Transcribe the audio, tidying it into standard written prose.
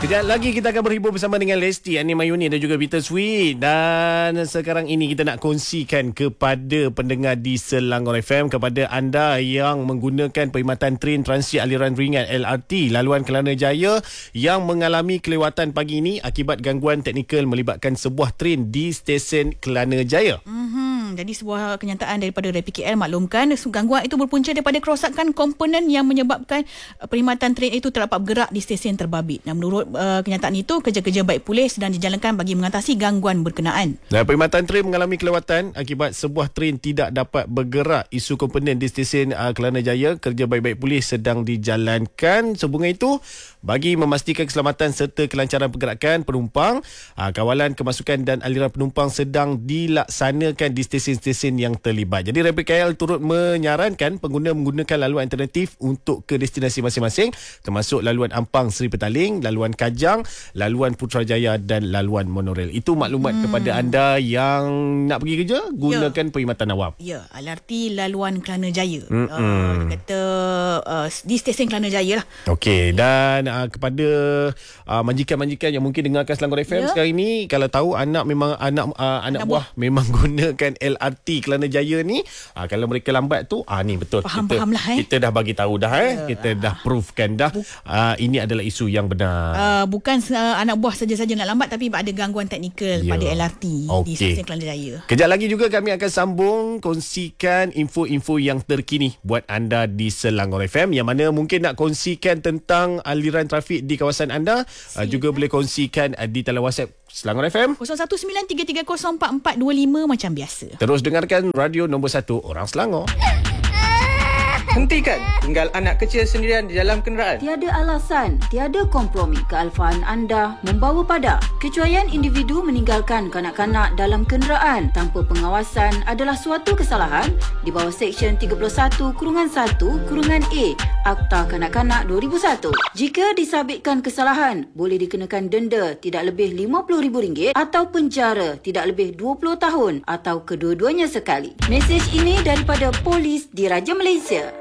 Kejap lagi kita akan berhibur bersama dengan Lesti, Ani Mayuni dan juga Peter Sweet. Dan sekarang ini kita nak kongsikan kepada pendengar di Selangor FM, kepada anda yang menggunakan perkhidmatan tren transit aliran ringan LRT laluan Kelana Jaya yang mengalami kelewatan pagi ini akibat gangguan teknikal melibatkan sebuah tren di stesen Kelana Jaya. Jadi sebuah kenyataan daripada RPKL maklumkan gangguan itu berpunca daripada kerosakan komponen yang menyebabkan perkhidmatan tren itu tak dapat bergerak di stesen terbabit. Dan menurut kenyataan itu, kerja-kerja baik pulih sedang dijalankan bagi mengatasi gangguan berkenaan. Dan perkhidmatan tren mengalami kelewatan akibat sebuah tren tidak dapat bergerak. Isu komponen di stesen Kelana Jaya, kerja baik-baik pulih sedang dijalankan. Sehubungan itu, bagi memastikan keselamatan serta kelancaran pergerakan penumpang, kawalan kemasukan dan aliran penumpang sedang dilaksanakan di stesen-stesen yang terlibat. Jadi RPKL turut menyarankan pengguna menggunakan laluan alternatif untuk ke destinasi masing-masing, termasuk laluan Ampang Seri Petaling, laluan Kajang, laluan Putrajaya dan laluan monorail. Itu maklumat kepada anda yang nak pergi kerja, gunakan perkhidmatan awam. Ya, LRT laluan Kelana Jaya. Dia kata di stesen Kelana Jaya lah. Okey, dan kepada majikan-majikan yang mungkin dengarkan Selangor FM sekarang ini, kalau tahu anak buah memang gunakan LRT Kelana Jaya ni, kalau mereka lambat tu, ni betul. Faham lah. Kita dah bagi tahu dah. Kita dah proofkan dah. Ini adalah isu yang benar. Bukan anak buah saja-saja nak lambat, tapi ada gangguan teknikal pada LRT di stesen Kelana Jaya. Kejap lagi juga kami akan sambung kongsikan info-info yang terkini buat anda di Selangor FM, yang mana mungkin nak kongsikan tentang aliran trafik di kawasan anda, juga boleh kongsikan di talian WhatsApp Selangor FM 0193304425 macam biasa. Terus dengarkan radio nombor 1 orang Selangor. Hentikan tinggal anak kecil sendirian di dalam kenderaan. Tiada alasan, tiada kompromi kealfaan anda membawa pada kecuaian individu meninggalkan kanak-kanak dalam kenderaan tanpa pengawasan adalah suatu kesalahan di bawah Seksyen 31/1/A Akta Kanak-Kanak 2001. Jika disabitkan kesalahan, boleh dikenakan denda tidak lebih RM50,000 atau penjara tidak lebih 20 tahun atau kedua-duanya sekali. Mesej ini daripada Polis Diraja Malaysia.